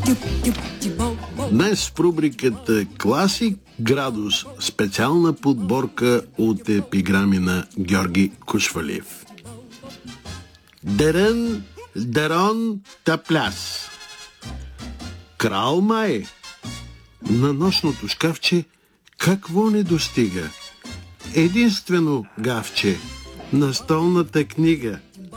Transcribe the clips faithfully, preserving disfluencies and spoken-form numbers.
Днес в рубриката Класик градус специална подборка от епиграми на Георги Кушвалиев. Дерен, дерон, тапляс. Крал май. На нощното шкафче какво не достига? Единствено гавче, настолната книга.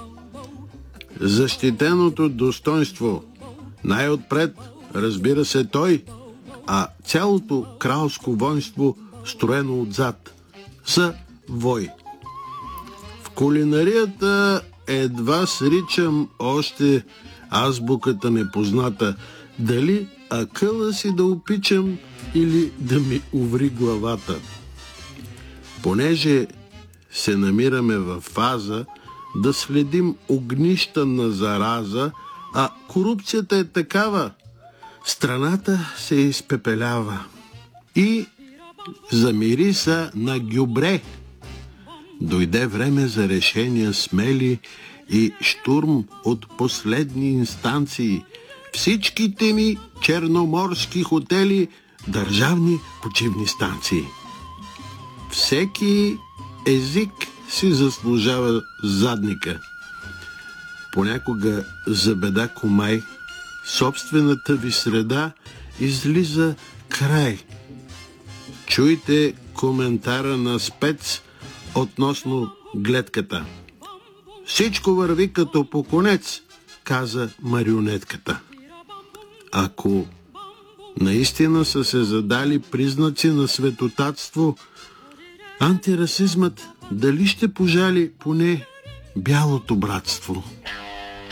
Защитеното достоинство. Най-отпред, разбира се, той, а цялото кралско воинство, строено отзад, са вой. В кулинарията едва сричам още азбуката непозната, дали акъла си да опичам или да ми уври главата. Понеже се намираме в фаза да следим огнища на зараза, а корупцията е такава, страната се изпепелява и замириса на гюбре. Дойде време за решения смели и штурм от последни инстанции. Всичките ми черноморски хотели, държавни почивни станции. Всеки език си заслужава задника. Понякога за беда комай, собствената ви среда излиза край. Чуйте коментара на спец относно гледката. Всичко върви като по конец, каза марионетката. Ако наистина са се задали признаци на светотатство, антирасизмът дали ще пожали поне бялото братство?